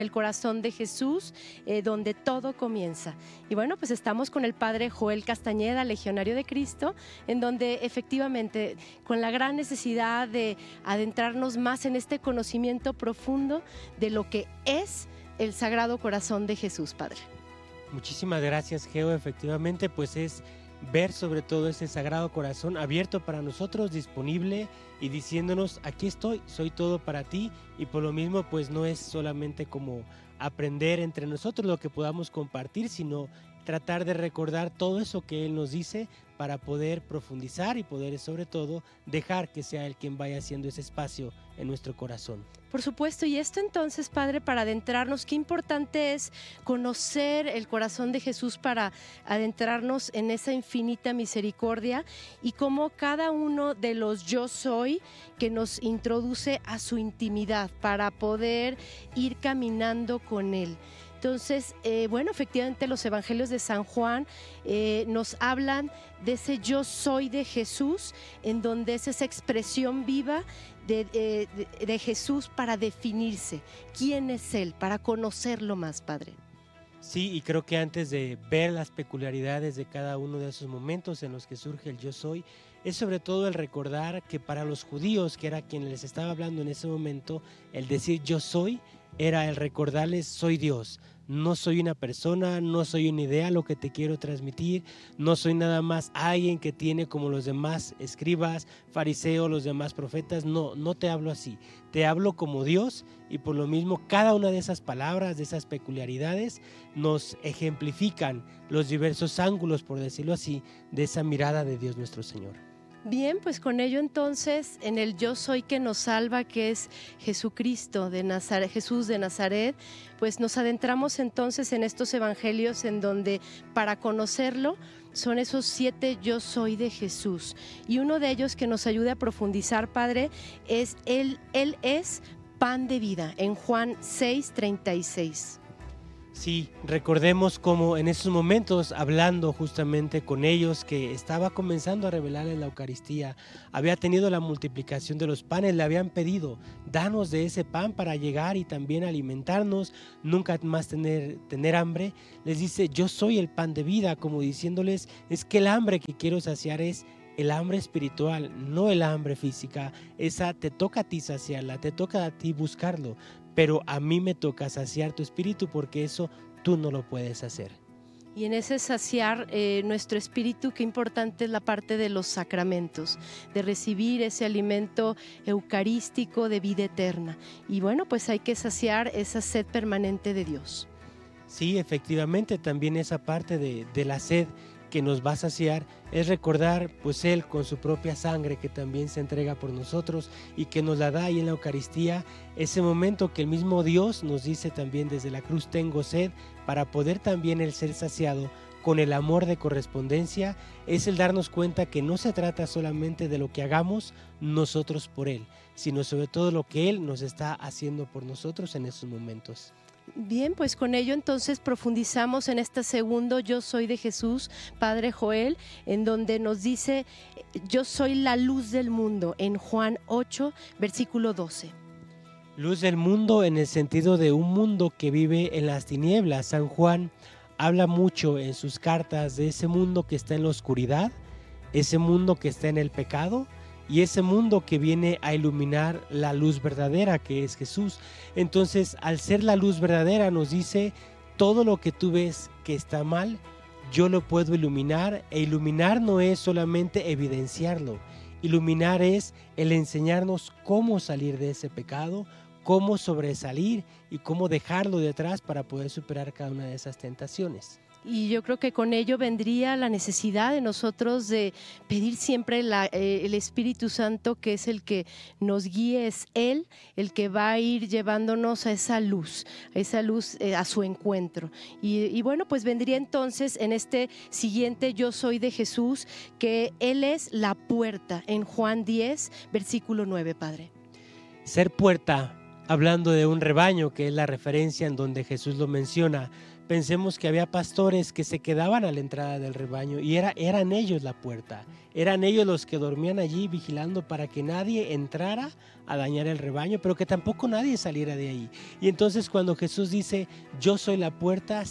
el corazón de Jesús, donde todo comienza. Y bueno, pues estamos con el padre Joel Castañeda, legionario de Cristo, en donde efectivamente, con la gran necesidad de adentrarnos más en este conocimiento profundo de lo que es el Sagrado Corazón de Jesús, padre. Muchísimas gracias, Geo. Efectivamente, pues es ver sobre todo ese Sagrado Corazón abierto para nosotros, disponible y diciéndonos, aquí estoy, soy todo para ti. Y por lo mismo, pues no es solamente como aprender entre nosotros lo que podamos compartir, sino tratar de recordar todo eso que Él nos dice para poder profundizar y poder sobre todo dejar que sea Él quien vaya haciendo ese espacio en nuestro corazón. Por supuesto, y esto entonces, padre, para adentrarnos, qué importante es conocer el corazón de Jesús para adentrarnos en esa infinita misericordia y cómo cada uno de los yo soy que nos introduce a su intimidad para poder ir caminando con Él. Entonces, bueno, efectivamente los evangelios de San Juan nos hablan de ese yo soy de Jesús, en donde es esa expresión viva de Jesús para definirse. ¿Quién es Él? Para conocerlo más, Padre. Sí, y creo que antes de ver las peculiaridades de cada uno de esos momentos en los que surge el yo soy, es sobre todo el recordar que para los judíos, que era quien les estaba hablando en ese momento, el decir yo soy era el recordarles soy Dios. No soy una persona, no soy una idea lo que te quiero transmitir, no soy nada más alguien que tiene como los demás escribas, fariseos, los demás profetas, no te hablo así, te hablo como Dios y por lo mismo cada una de esas palabras, de esas peculiaridades nos ejemplifican los diversos ángulos, por decirlo así, de esa mirada de Dios nuestro Señor. Bien, pues con ello entonces, en el yo soy que nos salva, que es Jesucristo de Nazaret, Jesús de Nazaret, pues nos adentramos entonces en estos evangelios en donde para conocerlo son esos 7 yo soy de Jesús. Y uno de ellos que nos ayude a profundizar, Padre, es Él es pan de vida, en Juan 6:36. Sí, recordemos cómo en esos momentos, hablando justamente con ellos, que estaba comenzando a revelarles la Eucaristía, había tenido la multiplicación de los panes, le habían pedido, danos de ese pan para llegar y también alimentarnos, nunca más tener hambre. Les dice, yo soy el pan de vida, como diciéndoles, es que el hambre que quiero saciar es el hambre espiritual, no el hambre física. Esa te toca a ti saciarla, te toca a ti buscarlo, pero a mí me toca saciar tu espíritu porque eso tú no lo puedes hacer. Y en ese saciar nuestro espíritu, qué importante es la parte de los sacramentos, de recibir ese alimento eucarístico de vida eterna. Y bueno, pues hay que saciar esa sed permanente de Dios. Sí, efectivamente, también esa parte de la sed que nos va a saciar es recordar pues Él con su propia sangre que también se entrega por nosotros y que nos la da ahí en la Eucaristía, ese momento que el mismo Dios nos dice también desde la cruz tengo sed, para poder también el ser saciado con el amor de correspondencia, es el darnos cuenta que no se trata solamente de lo que hagamos nosotros por Él, sino sobre todo lo que Él nos está haciendo por nosotros en esos momentos. Bien, pues con ello entonces profundizamos en este segundo yo soy de Jesús, Padre Joel, en donde nos dice yo soy la luz del mundo en Juan 8, versículo 12. Luz del mundo en el sentido de un mundo que vive en las tinieblas. San Juan habla mucho en sus cartas de ese mundo que está en la oscuridad, ese mundo que está en el pecado, y ese mundo que viene a iluminar la luz verdadera que es Jesús. Entonces, al ser la luz verdadera nos dice, todo lo que tú ves que está mal, yo lo puedo iluminar, e iluminar no es solamente evidenciarlo, iluminar es el enseñarnos cómo salir de ese pecado, cómo sobresalir y cómo dejarlo detrás para poder superar cada una de esas tentaciones. Y yo creo que con ello vendría la necesidad de nosotros de pedir siempre el Espíritu Santo, que es el que nos guíe, es Él el que va a ir llevándonos a esa luz, a su encuentro. Y bueno, pues vendría entonces en este siguiente yo soy de Jesús, que Él es la puerta, en Juan 10, versículo 9, Padre. Ser puerta hablando de un rebaño, que es la referencia en donde Jesús lo menciona, pensemos que había pastores que se quedaban a la entrada del rebaño y eran ellos la puerta, eran ellos los que dormían allí vigilando para que nadie entrara a dañar el rebaño, pero que tampoco nadie saliera de ahí. Y entonces cuando Jesús dice, yo soy la puerta,